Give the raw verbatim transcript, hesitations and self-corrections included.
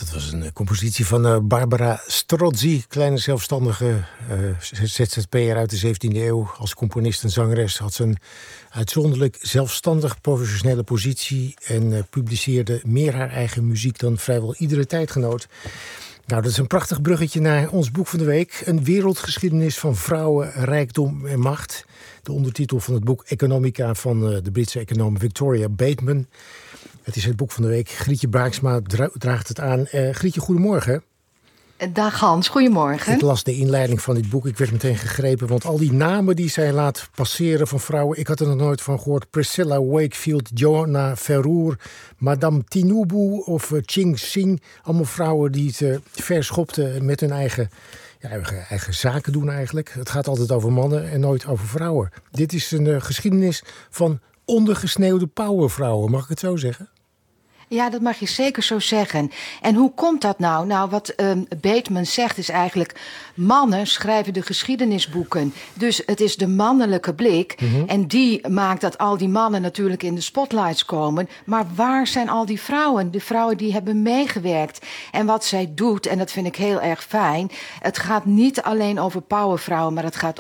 Dat was een compositie van uh, Barbara Strozzi, kleine zelfstandige uh, Z Z P'er uit de zeventiende eeuw. Als componist en zangeres had ze een uitzonderlijk zelfstandig professionele positie en uh, publiceerde meer haar eigen muziek dan vrijwel iedere tijdgenoot. Nou, dat is een prachtig bruggetje naar ons boek van de week. Een wereldgeschiedenis van vrouwen, rijkdom en macht. De ondertitel van het boek Economica van uh, de Britse econoom Victoria Bateman. Het is het boek van de week. Grietje Baaksma dra- draagt het aan. Uh, Grietje, goedemorgen. Dag Hans, goedemorgen. Ik las de inleiding van dit boek. Ik werd meteen gegrepen, want al die namen die zij laat passeren van vrouwen, ik had er nog nooit van gehoord. Priscilla Wakefield, Joanna Verroer, Madame Tinubu of uh, Ching Sing. Allemaal vrouwen die het uh, verschopten met hun eigen, ja, eigen, eigen zaken doen eigenlijk. Het gaat altijd over mannen en nooit over vrouwen. Dit is een uh, geschiedenis van ondergesneeuwde powervrouwen, mag ik het zo zeggen? Ja, dat mag je zeker zo zeggen. En hoe komt dat nou? Nou, wat um, Bateman zegt is eigenlijk, mannen schrijven de geschiedenisboeken. Dus het is de mannelijke blik. Mm-hmm. En die maakt dat al die mannen natuurlijk in de spotlights komen. Maar waar zijn al die vrouwen? De vrouwen die hebben meegewerkt. En wat zij doet, en dat vind ik heel erg fijn, het gaat niet alleen over powervrouwen, maar het gaat